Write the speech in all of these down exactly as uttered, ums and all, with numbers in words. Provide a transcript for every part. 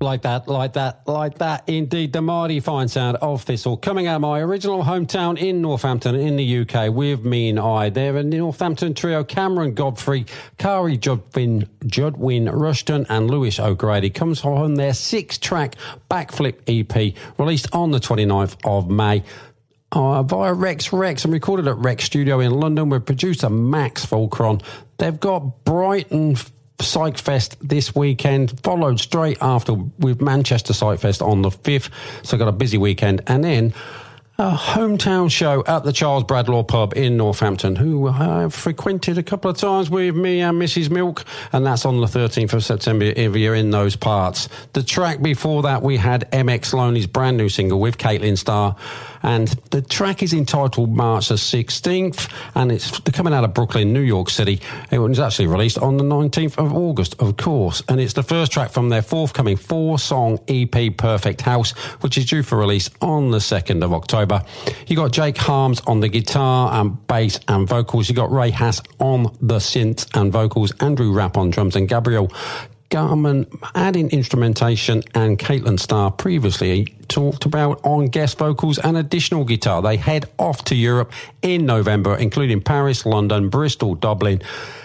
Like that, like that, like that. Indeed, the mighty fine sound of Thistle coming out of my original hometown in Northampton in the U K with Mean Eye. They're a Northampton trio, Cameron Godfrey, Kari Judwin, Judwin Rushton and Lewis O'Grady. Comes from their six-track Backflip E P, released on the twenty-ninth of May. Uh, via Rex Rex and recorded at Rex Studio in London with producer Max Volcron. They've got Brighton Psych Fest this weekend, followed straight after with Manchester Psych Fest on the fifth, so got a busy weekend, and then a hometown show at the Charles Bradlaugh pub in Northampton, who I've frequented a couple of times with me and Missus Milk, and that's on the thirteenth of September if you're in those parts. The track before that, we had M X Loney's brand new single with Caitlin Starr, and the track is entitled March the sixteenth, and it's coming out of Brooklyn, New York City. It was actually released on the nineteenth of August, of course, and it's the first track from their forthcoming four-song E P Perfect House, which is due for release on the second of October. You got Jake Harms on the guitar and bass and vocals. You got Ray Hass on the synths and vocals, Andrew Rapp on drums, and Gabriel Garman adding instrumentation, and Caitlin Starr previously talked about on guest vocals and additional guitar. They head off to Europe in November, including Paris, London, Bristol, Dublin,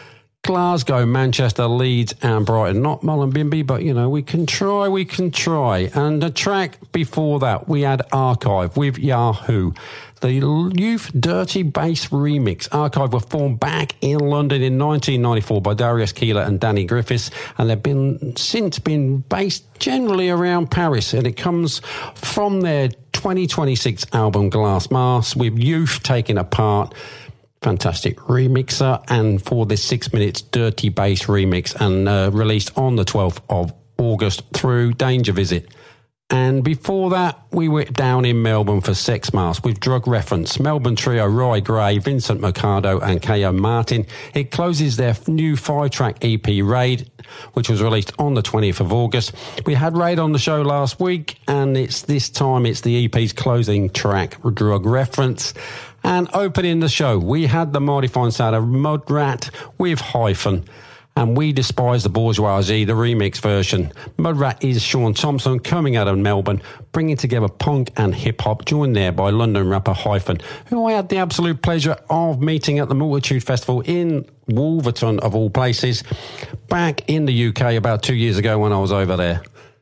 Glasgow, Manchester, Leeds and Brighton. Not Mullumbimby, but, you know, we can try, we can try. And the track before that, we had Archive with Yahoo. The Youth Dirty Bass remix. Archive were formed back in London in nineteen ninety-four by Darius Keeler and Danny Griffiths, and they've been since been based generally around Paris, and it comes from their twenty twenty-six album Glass Mass, with Youth taking a part. Fantastic remixer, and for this six minutes dirty bass remix, and uh, released on the twelfth of August through Danger Visit. And before that, we were down in Melbourne for Sex Mask with Drug Reference, Melbourne trio Roy Gray, Vincent Mercado and K O Martin. It closes their new five-track E P Raid, which was released on the twentieth of August. We had Raid on the show last week, and it's this time it's the E P's closing track, Drug Reference. And opening the show, we had the mighty fine sound of Mudrat with Hyphen, and We Despise the Bourgeoisie, the remix version. Mudrat is Sean Thompson, coming out of Melbourne, bringing together punk and hip-hop, joined there by London rapper Hyphen, who I had the absolute pleasure of meeting at the Multitude Festival in Wolverton, of all places, back in the U K about two years ago when I was over there.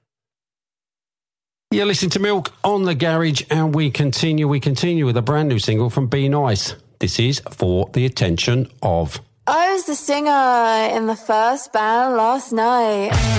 You're listening to Milk on the Garage, and we continue, we continue with a brand new single from Be Nice. This is For the Attention of... I was the singer in the first band last night.